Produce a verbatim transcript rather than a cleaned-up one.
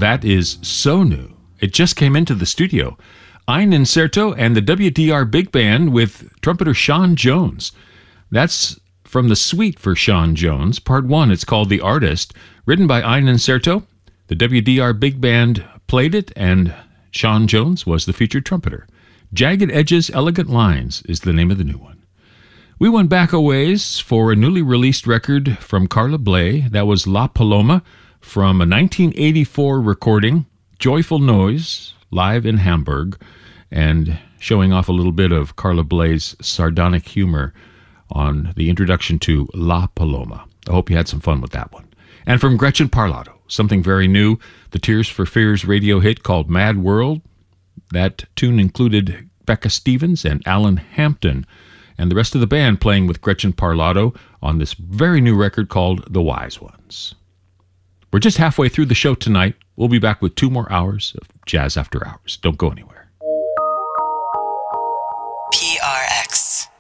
that is so new. It just came into the studio. Ein Incerto and the W D R Big Band with trumpeter Sean Jones. That's from the suite for Sean Jones. Part one, it's called The Artist, written by Ein Incerto. The W D R Big Band played it, and Sean Jones was the featured trumpeter. Jagged Edges, Elegant Lines is the name of the new one. We went back a ways for a newly released record from Carla Bley. That was La Paloma from a nineteen eighty-four recording, Joyful Noise, live in Hamburg, and showing off a little bit of Carla Bley's sardonic humor on the introduction to La Paloma. I hope you had some fun with that one. And from Gretchen Parlato, something very new, the Tears for Fears radio hit called Mad World. That tune included Becca Stevens and Alan Hampton, and the rest of the band playing with Gretchen Parlato on this very new record called The Wise Ones. We're just halfway through the show tonight. We'll be back with two more hours of Jazz After Hours. Don't go anywhere. P R X.